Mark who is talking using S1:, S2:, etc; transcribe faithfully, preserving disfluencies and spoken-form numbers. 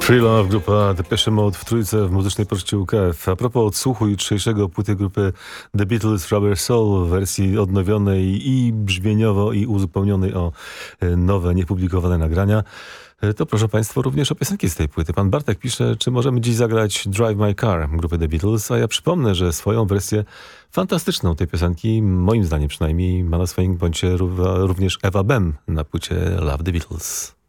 S1: Free Love, grupa Depeche Mode w trójce w muzycznej poczcie U K F. A propos odsłuchu jutrzejszego płyty grupy The Beatles Rubber Soul w wersji odnowionej i brzmieniowo i uzupełnionej o nowe, niepublikowane nagrania, to proszę Państwa również o piosenki z tej płyty. Pan Bartek pisze, czy możemy dziś zagrać Drive My Car grupy The Beatles, a ja przypomnę, że swoją wersję fantastyczną tej piosenki, moim zdaniem przynajmniej, ma na swoim koncie również Ewa Bem na płycie Love the Beatles.